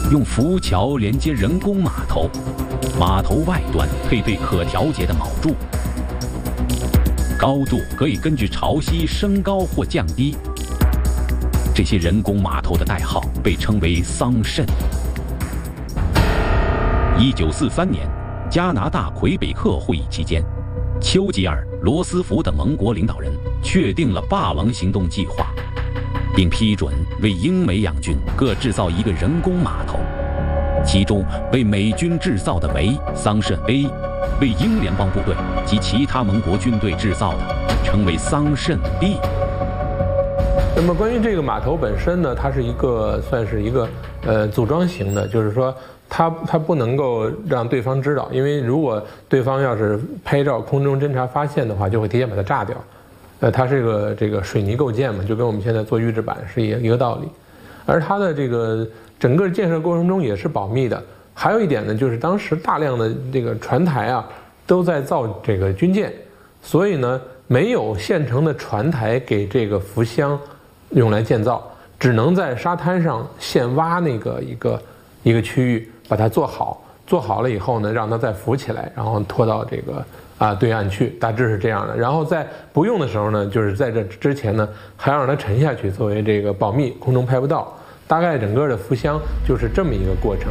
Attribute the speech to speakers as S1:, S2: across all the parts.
S1: 用浮桥连接人工码头，码头外端配备可调节的铆柱，高度可以根据潮汐升高或降低。这些人工码头的代号被称为桑葚。1943年，加拿大魁北克会议期间，丘吉尔、罗斯福等盟国领导人确定了霸王行动计划，并批准为英美两军各制造一个人工码头，其中为美军制造的为桑葚 A， 为英联邦部队及其他盟国军队制造的称为桑葚 B。
S2: 那么关于这个码头本身呢，它是算是一个组装型的，就是说它不能够让对方知道，因为如果对方要是拍照空中侦察发现的话，就会提前把它炸掉。它是这个水泥构件嘛，就跟我们现在做预制板是一个道理。而它的这个整个建设过程中也是保密的。还有一点呢，就是当时大量的这个船台啊都在造这个军舰，所以呢没有现成的船台给这个浮箱用来建造，只能在沙滩上现挖那个一个区域把它做好，做好了以后呢，让它再浮起来，然后拖到这个对岸去，大致是这样的。然后在不用的时候呢，就是在这之前呢，还要让它沉下去，作为这个保密，空中拍不到。大概整个的浮箱就是这么一个过程。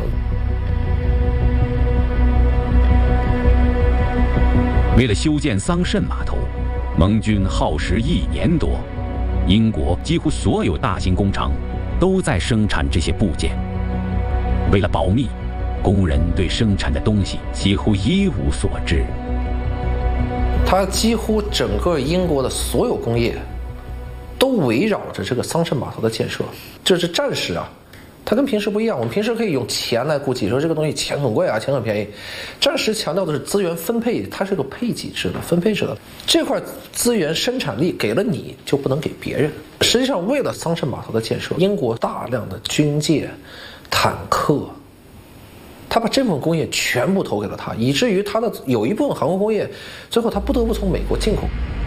S1: 为了修建桑葚码头，盟军耗时1年多。英国几乎所有大型工厂都在生产这些部件。为了保密，工人对生产的东西几乎一无所知。
S3: 它几乎整个英国的所有工业都围绕着这个桑葚码头的建设。这是战时啊，它跟平时不一样。我们平时可以用钱来估计，说这个东西钱很贵啊，钱很便宜。战时强调的是资源分配，它是个配给制的、分配制的。这块资源生产力给了你，就不能给别人。实际上，为了桑葚码头的建设，英国大量的军舰、坦克，他把这部分工业全部投给了他，以至于他的有一部分航空工业，最后他不得不从美国进口。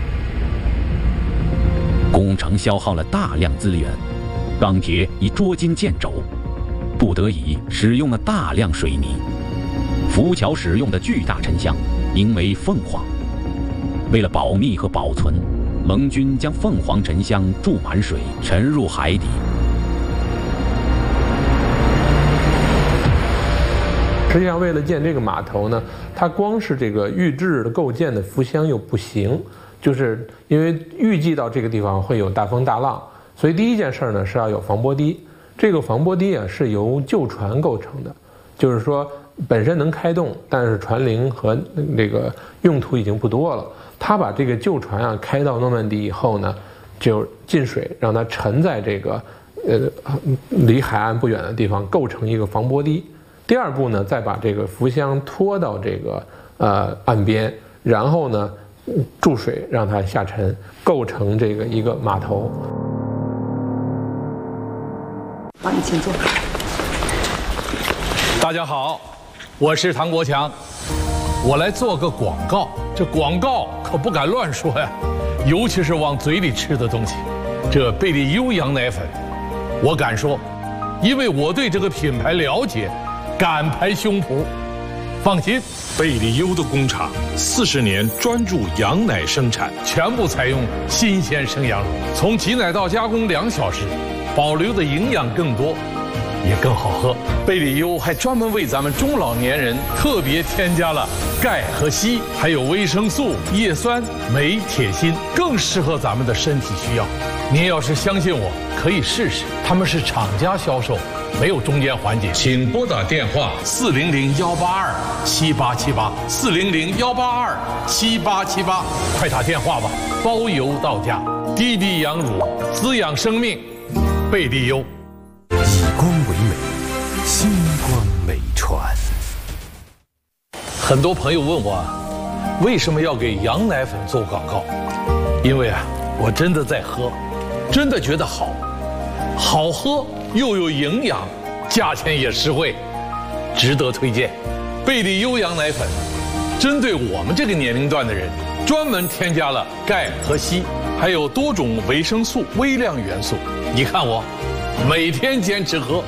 S1: 工程消耗了大量资源，钢铁以捉襟见肘，不得已使用了大量水泥。浮桥使用的巨大沉箱名为凤凰。为了保密和保存，盟军将凤凰沉箱注满水，沉入海底。
S2: 实际上，为了建这个码头呢，它光是这个预制的构建的浮箱又不行，就是因为预计到这个地方会有大风大浪，所以第一件事呢是要有防波堤。这个防波堤啊是由旧船构成的，就是说本身能开动，但是船龄和这个用途已经不多了。他把这个旧船啊开到诺曼底以后呢，就进水，让它沉在这个离海岸不远的地方，构成一个防波堤。第二步呢，再把这个浮箱拖到这个岸边，然后呢注水让它下沉，构成这个一个码头。
S4: 好，你请坐。
S5: 大家好，我是唐国强，我来做个广告。这广告可不敢乱说呀，尤其是往嘴里吃的东西。这贝利优羊奶粉，我敢说，因为我对这个品牌了解，敢拍胸脯。放心，
S6: 贝利优的工厂40年专注羊奶生产，
S5: 全部采用新鲜生羊乳，从挤奶到加工2小时，保留的营养更多，也更好喝。贝利优还专门为咱们中老年人特别添加了钙和硒，还有维生素、叶酸、镁、铁、锌，更适合咱们的身体需要。您要是相信我，可以试试。他们是厂家销售，没有中间环节。请拨打电话400-182-7878，400-182-7878，快打电话吧，包邮到家。滴滴羊乳，滋养生命，贝利优。
S7: 以光为美，星光美传。
S5: 很多朋友问我，为什么要给羊奶粉做广告？因为啊，我真的在喝，真的觉得好，好喝又有营养，价钱也实惠，值得推荐。贝利优羊奶粉针对我们这个年龄段的人，专门添加了钙和硒，还有多种维生素、微量元素。你看我每天坚持喝，